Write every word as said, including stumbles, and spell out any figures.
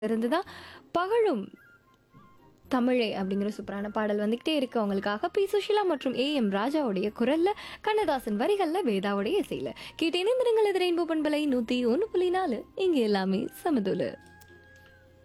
இருந்து தான் பகழும் தமிழே அப்படிங்கிற சூப்பரான பாடல் வந்துகிட்டே இருக்கு அவங்களுக்காக. பி சுஷிலா மற்றும் ஏ எம் ராஜாவுடைய குரல்ல, கண்ணதாசன் வரிகள்ல, வேதாவுடைய இசையில கேட்டு இணைந்திருங்கள். இது ரெயின்போ பண்பலை நூத்தி ஒன்று புள்ளி நாலு. இங்க எல்லாமே சமதுல.